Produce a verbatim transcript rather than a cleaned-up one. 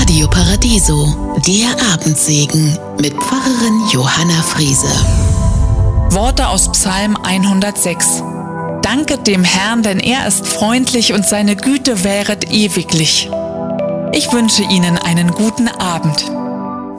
Radio Paradiso, der Abendsegen mit Pfarrerin Johanna Friese. Worte aus Psalm hundertsechs. Danket dem Herrn, denn er ist freundlich und seine Güte währet ewiglich. Ich wünsche Ihnen einen guten Abend.